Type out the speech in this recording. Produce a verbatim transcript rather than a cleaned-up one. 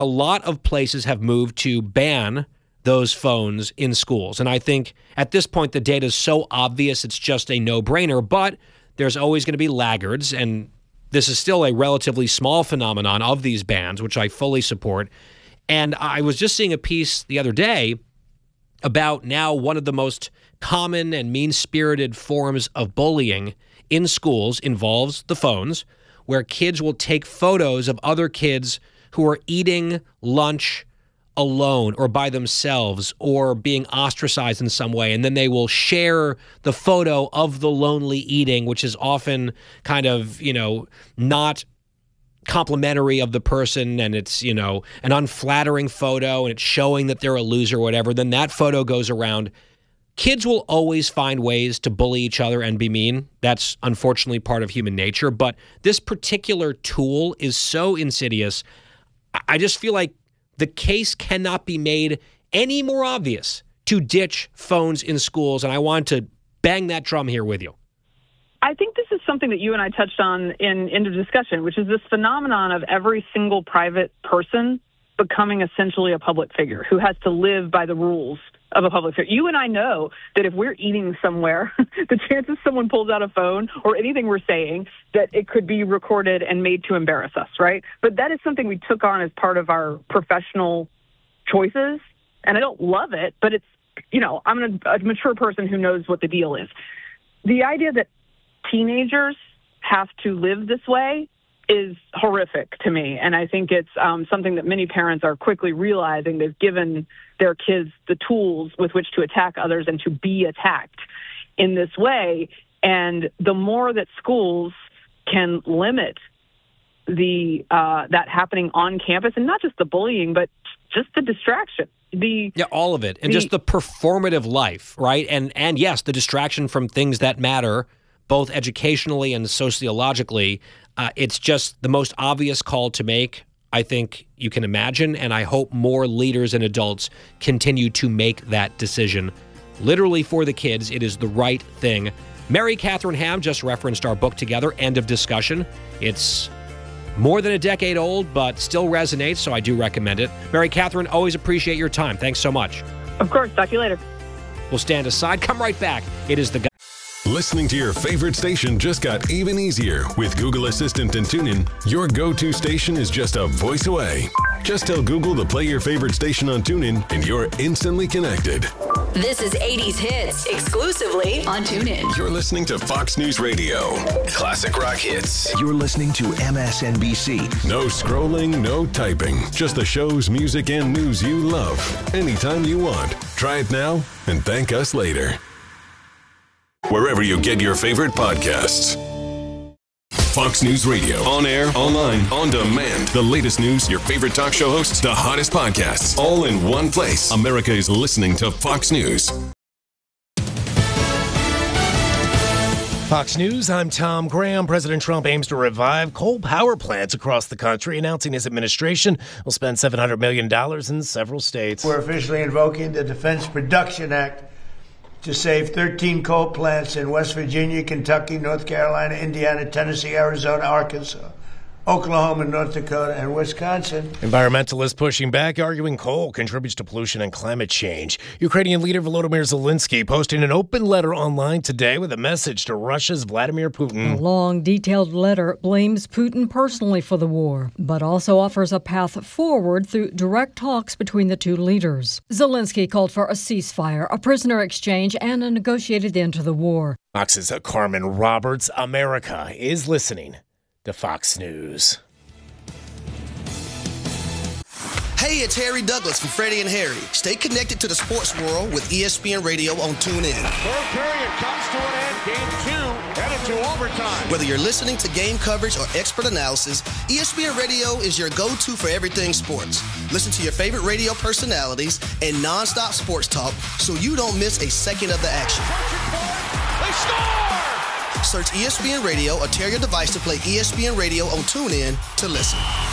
a lot of places have moved to ban those phones in schools. And I think at this point, the data is so obvious, it's just a no-brainer. But there's always going to be laggards, and this is still a relatively small phenomenon of these bans, which I fully support. And I was just seeing a piece the other day about now one of the most common and mean-spirited forms of bullying in schools involves the phones, where kids will take photos of other kids who are eating lunch alone or by themselves or being ostracized in some way, and then they will share the photo of the lonely eating, which is often kind of, you know, not complimentary of the person, and it's, you know, an unflattering photo, and it's showing that they're a loser or whatever. Then that photo goes around. Kids will always find ways to bully each other and be mean. That's unfortunately part of human nature. But this particular tool is so insidious. I just feel like the case cannot be made any more obvious to ditch phones in schools. And I want to bang that drum here with you. I think this is something that you and I touched on in end of discussion, which is this phenomenon of every single private person becoming essentially a public figure who has to live by the rules of a public figure. You and I know that if we're eating somewhere, the chances someone pulls out a phone or anything we're saying, that it could be recorded and made to embarrass us, right? But that is something we took on as part of our professional choices. And I don't love it, but it's, you know, I'm a, a mature person who knows what the deal is. The idea that teenagers have to live this way is horrific to me. And I think it's um, something that many parents are quickly realizing. They've given their kids the tools with which to attack others and to be attacked in this way. And the more that schools can limit the uh, that happening on campus, and not just the bullying, but just the distraction. The, yeah, all of it. And the, just the performative life, right? And and yes, the distraction from things that matter, both educationally and sociologically. Uh, it's just the most obvious call to make, I think you can imagine, and I hope more leaders and adults continue to make that decision. Literally for the kids, it is the right thing. Mary Catherine Ham just referenced our book together, End of Discussion. It's more than a decade old, but still resonates, so I do recommend it. Mary Catherine, always appreciate your time. Thanks so much. Of course. Talk to you later. We'll stand aside. Come right back. It is the Listening to your favorite station just got even easier. With Google Assistant and TuneIn, your go-to station is just a voice away. Just tell Google to play your favorite station on TuneIn, and you're instantly connected. This is eighties Hits, exclusively on TuneIn. You're listening to Fox News Radio. Classic rock hits. You're listening to M S N B C. No scrolling, no typing. Just the shows, music, and news you love. Anytime you want. Try it now and thank us later. Wherever you get your favorite podcasts. Fox News Radio. On air, online, on demand. The latest news, your favorite talk show hosts, the hottest podcasts, all in one place. America is listening to Fox News. Fox News, I'm Tom Graham. President Trump aims to revive coal power plants across the country, announcing his administration will spend seven hundred million dollars in several states. We're officially invoking the Defense Production Act to save thirteen coal plants in West Virginia, Kentucky, North Carolina, Indiana, Tennessee, Arizona, Arkansas, Oklahoma, North Dakota, and Wisconsin. Environmentalists pushing back, arguing coal contributes to pollution and climate change. Ukrainian leader Volodymyr Zelensky posting an open letter online today with a message to Russia's Vladimir Putin. A long, detailed letter blames Putin personally for the war, but also offers a path forward through direct talks between the two leaders. Zelensky called for a ceasefire, a prisoner exchange, and a negotiated end to the war. Fox's Carmen Roberts. America is listening to Fox News. Hey, it's Harry Douglas from Freddie and Harry. Stay connected to the sports world with E S P N Radio on TuneIn. Third period comes to an end. Game two headed to overtime. Whether you're listening to game coverage or expert analysis, E S P N Radio is your go-to for everything sports. Listen to your favorite radio personalities and nonstop sports talk so you don't miss a second of the action. They score! Search E S P N Radio or tear your device to play E S P N Radio on TuneIn to listen.